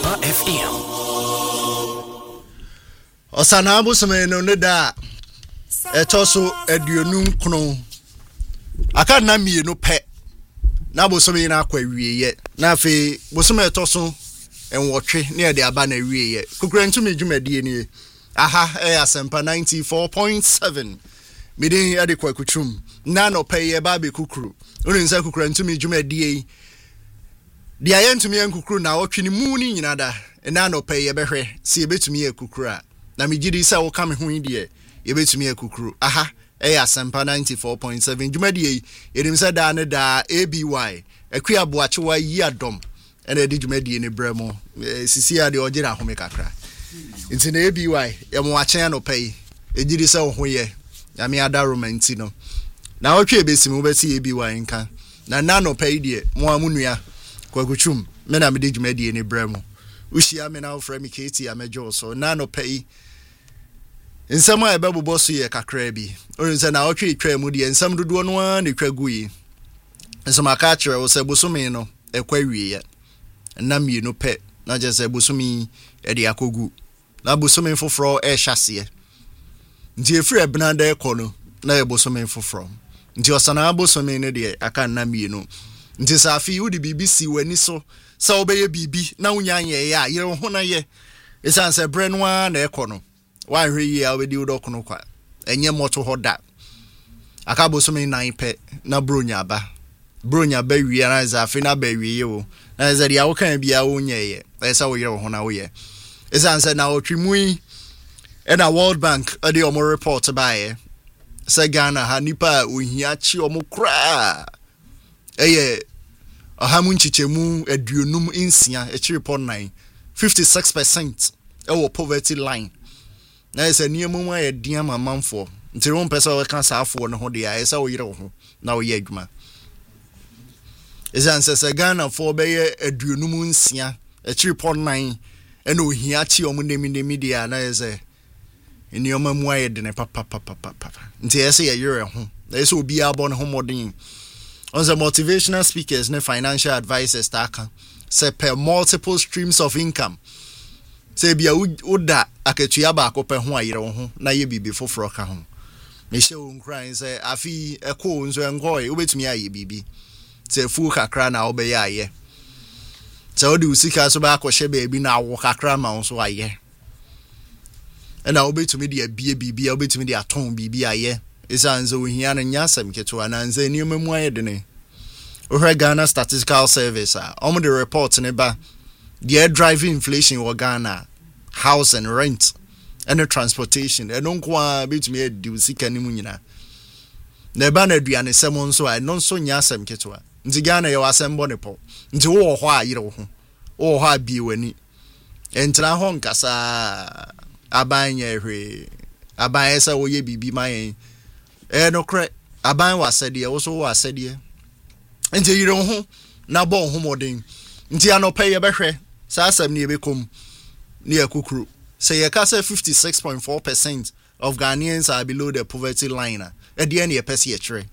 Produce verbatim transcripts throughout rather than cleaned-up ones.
Asempa F M. Osana abusome no ne da etoso aduonum krono aka na mienu pe na abusome na akwa wieye na afi busome etoso enwotwe ne e de aba na wieye kukurantumi dwumadie ni aha e Asempa ninety-four point seven midin ya de kwa kuchum na no pe ye ba be kukuru unu nsa kukurantumi dwumadie di ayentumi enkukuru na otwe mu ni nyina da na no pe ye behwe si ebetumi ekukuru a na migidi sa wo kam ho ide ye betumi ekukuru aha eh Asempa ninety-four point seven dwumadie yedim sa da ne da A B Y akua boachewa yi adom ena di dwumadie ne bremo sisi ade ogira home kakra nti na A B Y ye mo achen no pay ejidi sa wo ho ye ya me ada romanti no na otwe ebesi mo besi A B Y nka na na no pay die mo amunua kwaguchum me na me di dwumadie ne bremo ushia me na ofra mi keti amejo so na no pay nsam a ebebubo so ye kakra bi onse na otwe twa mu de nsam dodo no a ne twa guyi nsam aka kire wo se bosome no ekwa wiye na mienu pe na je se bosome e de akogu na bosome foforo e hyase nti efiri ebnanda ekọ no na e bosome foforo nti osana bosome ne de aka na mienu nti safi udi B B C wani so sa obeye bibi na unyanye ya yere ho na ye esanse bre no a na ekọ no wa hwe yi a obedi udokono kwa enye moto hoda aka bosome nine pe na bronya ba bronya ba wi na za afi na ba wi ye wo na za dia wo kan bia wo nyeye esa wo yere ho na wo ye esanse na otwimu yi e na World Bank ade omo report ba ye se Ghana ha nipa ohia chi omo kra eye ahamu nchichemu aduonum insia e three point nine fifty-six percent e wo poverty line na ese niemu ma ye dia mamanfo nti ron pesa we kan saafo no ho de ya esa wo yire ho na wo ye adwuma esa ansese Ghana for be ye aduonum nsia e three point nine e na ohia chi omo nemi nemi de ya na ese enioma mu aye de ne papa papa papa nti ese ye yire ho na ese obi abon ho modern on the motivational speakers ne financial advisors taka say per multiple streams of income say bia uda aketua ba akopɛ ho ayere ho na ye bibi foforo ka ho me hye wo nkran say afi ekɔ nso engoy obetumi aye bibi say fu kakra na obeye aye say odi usika so ba akɔhye ba bi na awo kakra ma wo so aye ena obetumi de abie bibi obetumi de aton bibi aye isanze ohia na nyasem keto ananze ni omemu ayede ne ohwe Ghana Statistical Service a omo the report ne ba the driving inflation in Ghana, house and rent and the transportation and no kwa betumi edi usika ni mu nyina na ba na aduane semon so a no so nyasem keto a nti Ghana ye wasembo ne po nti wo ho a yire wo ho wo ho a bi wani entra ho nkasa abanye hwe abanye sa wo ye bibi man eh no kre aban wasede wo so wasede nti yire ho na bo ho modern nti anope ye behwe sa asem ne bekom ne yakukuru say ye ka say fifty-six point four percent of Ghanaians are below the poverty line e de ne ye pese ye kire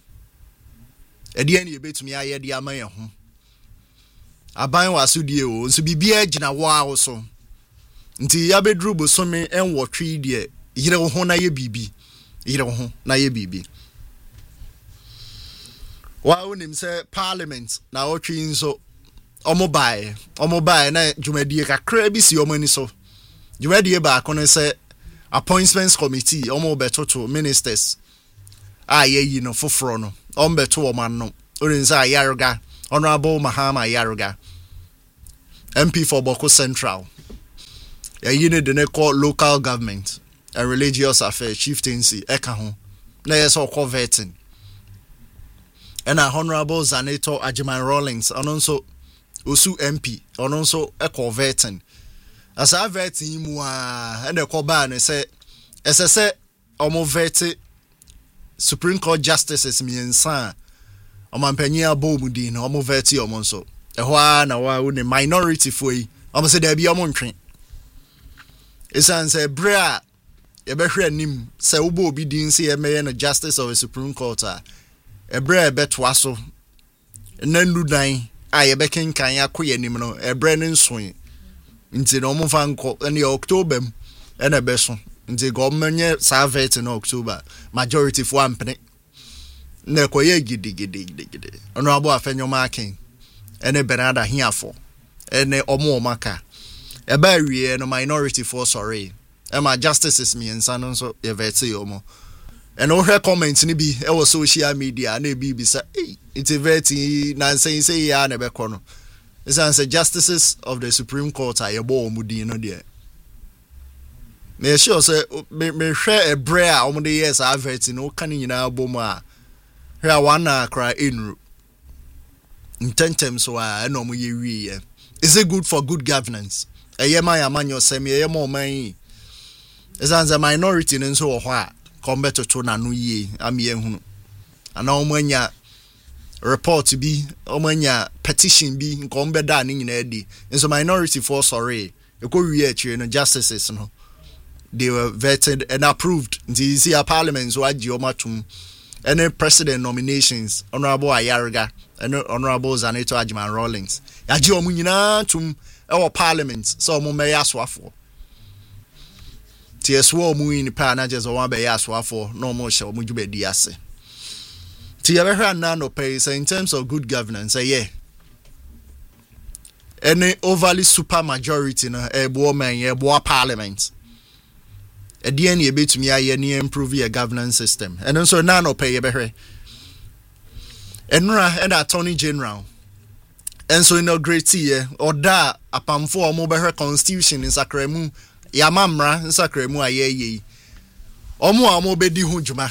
e de ne ye betumi aye de amaye ho aban wasudie o nso bibia gina wa so nti ya bedru bosome enwotwe de yire ho na ye bibi yire ho na ye bibi wa unim say parliament na otwe nso omo bae omo bae na dwumadie kakra bi si omo ni so dwumadie ba kono say appointments committee omo betoto ministers a ye yi no foforo no omo beto o man no orinza Ayaruga Honorable Mahama Ayaruga M P for Boko Central ya yi ne de ne call local government and religious affairs chieftaincy eka ho na yeso converting and a Honorable Zaneto Ajiman Rawlings ononso osu M P ononso e converting as a verting mu a and e ko ba ne say esese omo verti Supreme Court justices miensa omampanyi abomudi na omo verti omo nso e ho a na wa wo ne minority foi omo se da bi omo ntwe esan say bra ye behwe anim say wo bo obi din se ye meye no justice of the Supreme Court a ebre betwa so na ndudan a ye bekenkan akoye anim no ebre ne nson nti no mo fan ko ne October e na beso nti government sa vet in October majority for ampene na koye gidi gidi gidi ono abo afenyo makin ene Bernarda hiafo ene omo maka e ba wie no minority for sorry e ma justices me nsa no so ye vet yomo and all her comments ni bi e was social media na bi bi say it's a vet na say say ya na be kono it's answer justices of the Supreme Court are yebo omudi no there me sure say me me hwe e bre a omo de yes a vet no kan nyina bom a hwe one na cry enru intentem so a na omo ye wie is it good for good governance e ye man ya man yosem ye mo man is answer minority nso wo ho a combeto to na no ye am ye hunu ana omanya report bi omanya petition bi nkombe da ni nyina adi nso minority for sorry e ko wie akire no justices no they were vetted and approved nti see a parliament so agi omatum any president nominations honorable Ayarga and honorable Zaneto Ajiman Rawlings agi omu nyina tum e wo parliament so omu me yaswafo ti eswo omu in pa na je so wan be yaswafo no omu hye omu jubedi ase ti ya behra na no pay say in terms of good governance say yeah any overly super majority na e bo man e bo parliament e die na e betumi aye na improve your governance system and so na no pay ye behre enra and attorney general and so inaugurate ye oda apamfo omo behre constitution in sakremu ya mamra in sakremu aye ye omo omo bedi ho djuma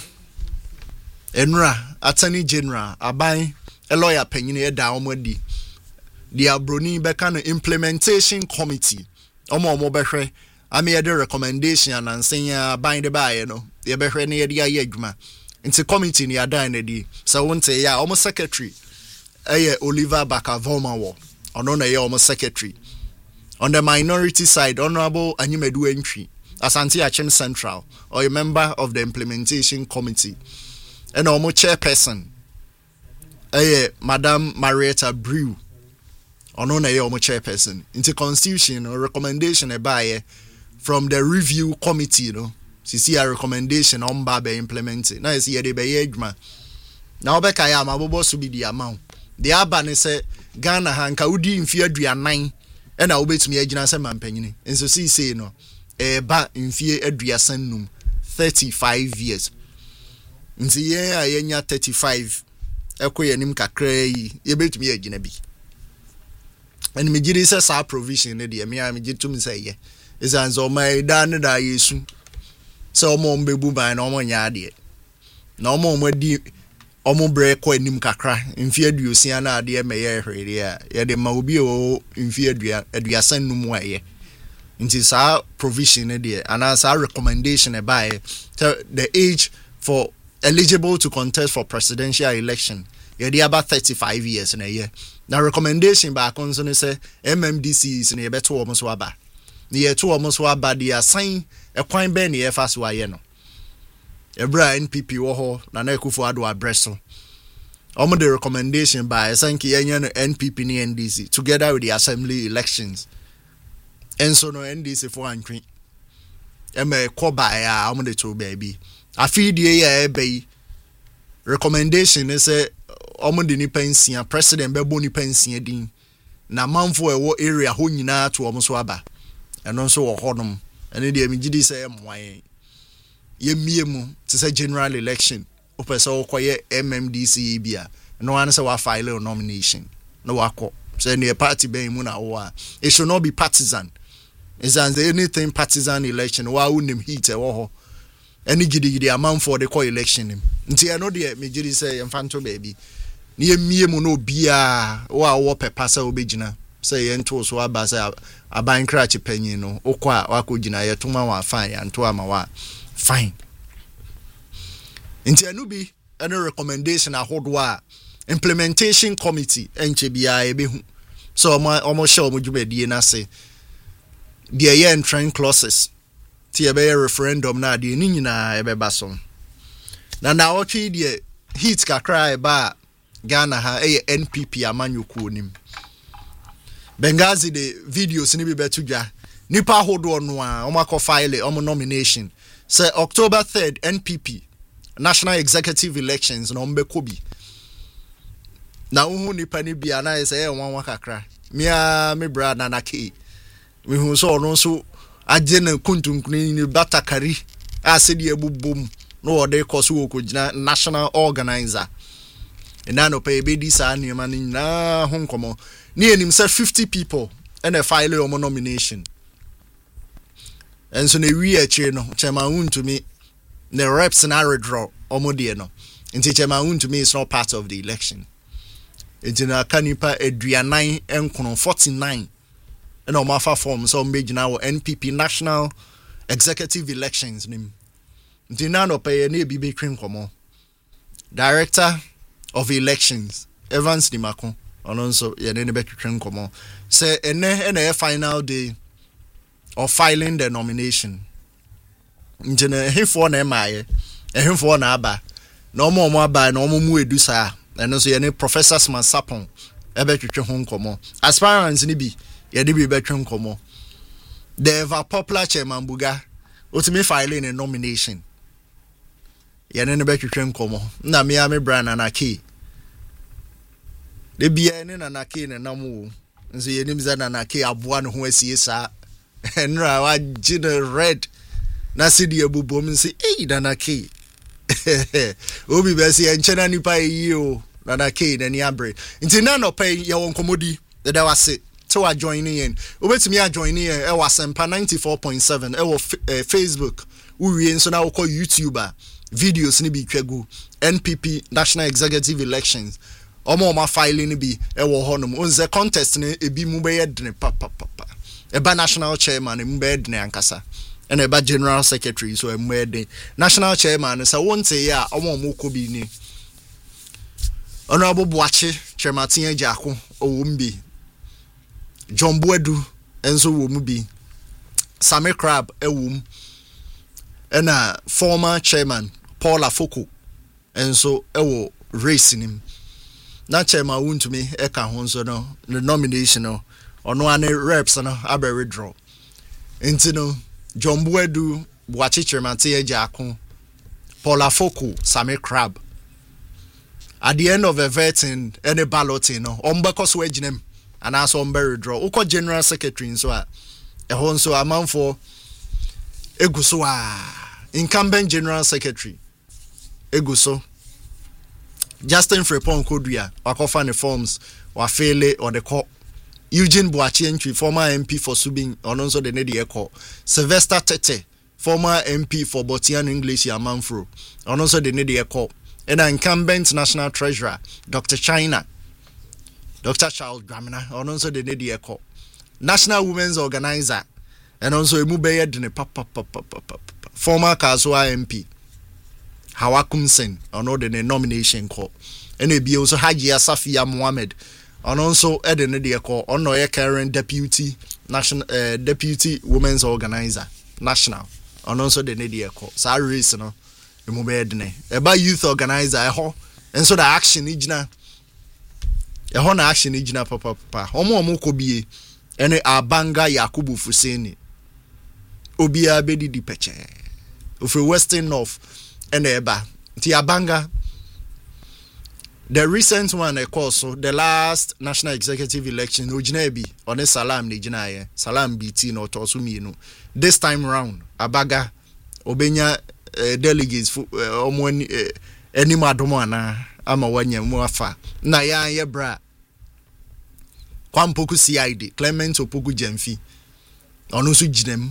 enra attorney general aban a lawyer penyin e da omo di the abroni beka no implementation committee omo omo behre I made a recommendation and saying bind the buy no the behre near the adjuma into committee near dine so won't say yeah almost secretary eh Oliver Bakavoma war on on a almost secretary on the minority side honorable Anyumedu entry Asante Achem Central or a member of the implementation committee and almost chairperson eh Madam Marietta Brew on on a almost chairperson into constitution or recommendation a buy from the review committee, you know, to see a recommendation on Baba implemented. Now, see, they be ejma. Now, back I am, I will also be the amount. The Abane say, Ghana Hanka, Udi in fear, Dria nine, and I will bet me a Janasa man penny. And so, see, say, no, a bat in fear, Edria Sennum, thirty five years. In the year, I am thirty five, a quay and imka cray, you bet me a Genebi. And me did says our provision, Eddie, me, I did to me say, yeah. Is answer my dan da yesu so mo mbebu ban na omo nya ade na omo mo di omo bre ko anim kakra mfi aduosia na ade me ye hwere a ye de ma obi o mfi adua aduasan num aye nti sa provision e de and as a recommendation e by the age for eligible to contest for presidential election ye de about thirty-five years na ye na recommendation ba konso ne say M M D C is na ye beto omo so aba near two almost what bad they are saying a coin benny F as Y no. A Brian P P Woho, Naneku for Adwa Bresso. Almost the recommendation by Sanki N P P N D C together with the assembly elections. And so no N D C for entry. And me call by a almost the two baby. I feed ye a bay recommendation is a almost the pension president Beboni pension din. Na man for a war area who you know to almost waba. And also a honum, and in the immediate say, why ye miemu to say general election, open so quiet M M D C Bia, no answer wa file or nomination, no wako, say near party being muna or it should not be partisan. It's as anything partisan election, why wouldn't him heat a war? Any giddy the amount for the co election him. Until I know the immediate say, infanto baby, near miemu no bia or our pepasa obijina. Say ento so abasa aban krachi penyin no okwa wakogina yetuma wa fine anto ama wa fine nti anu bi any recommendation ahodwa implementation committee enche bia ebehu so omo omo show omo jubedie na say the year entering clauses ti ebe referendum na de ni nyina ebeba so na na otwi de heat kakra eba Ghana ha e N P P amanyoku onim Benghazi the videos ni bi betu dwa nipa hodo no a omo akọ file omo nomination say October third N P P National Executive Elections no mbeko bi na uhu nipa ni bia na say e wan wakakra mia me bra na na ke we hu so no so agye na kuntunkuni ni batakari asedi ebubom no ode koso okogina national organizer ena no pay be this anima ni na ho nkomo ni enim say fifty people and a file your nomination and so na wi achi no chairman wunto me the reps na redraw omodie no nti chairman wunto me is not part of the election nti na kanipa aduanan enkono forty-nine and omafa form so mbegina wo N P P National Executive Elections nim nti na no pay na bi be twin komo Director of Elections Evans Dimako ono nso ye ne be twetwen komo say ene ene final day of filing the nomination njene hefo na emaye ehefo na aba na omo omo aba na omo mu edu saa eno so ye ne Professor Sman Sapon e be twetwe ho komo aspirants ni bi ye de bi be twetwen komo the ever popular Chairman Buga otimi filing a nomination ye ne ne be twetwen komo na me a me brand na key de bia ne na nake ne namu nso yenim za na nake aboa ne ho asie saa enra wa gina red na sidi ebubom nsi ei na nake obi be se enchena nipa yi o na nake na ni abre nti na no pay ye won komodi de da wase to wa join in obetimi a join in e wa sempa ninety-four point seven e wo Facebook uwie nso na wo ko YouTuber videos ni bi twagu N P P National Executive Elections omo ma filing bi e wo honum onze contest ne ebi mu be yedne papa papa e ba national chairman mu be yedne ankasa and e ba general secretary so e mu yedne national chairman say wonte ya omo mo ko bi ni honorable Boache chairman tin Ajako owumbi John Boadu enso wo mu bi Sammy Crab ewum and a former chairman Paul Afoko enso ewo racing him na chairman wunto me e ka ho nso no the nomination no ono ane reps no abe withdraw enti no John Boadu Boache chairman tin Ajako Paul Afoko Sammy Crab at the end of the voting any balloting no ombeko so aginem and also ombe withdraw uko general secretary nso a e ho nso amanfo eguso a incumbent general secretary eguso Justin Frepon Kodua wakofa ne forms wa fele or the call Eugene Boache entry former M P for Subing ononso de ne de call Sylvester Tete former M P for Botian English Yamanfro ononso de ne de call and incumbent national treasurer Doctor China Doctor Charles Gramina ononso de ne de call National Women's Organizer and also emubeye de ne papa papa papa former Kaswa M P Hawakum Sen ono de ne nomination call and e bi also Haji Safia Mohammed and also edene de call ono ye current deputy national uh, deputy women's organizer national and also de ne de call sa race no emube edene eba youth organizer e ho enso da action igina e ho na action igina papa papa omo omo ko bie ene Abanga Yakubu Fuseni obia bedi di peche ofe Western North and eba ti Abanga the recent one of course so the last national executive election ojina bi on salam ni jina ye salam B T no to so mienu this time round Abaga obenya uh, delegates for omo uh, any madomo ana ama wanya mu afa na ya ye bra Kwampoku C I D Clement Opoku Jemfi onu so jinem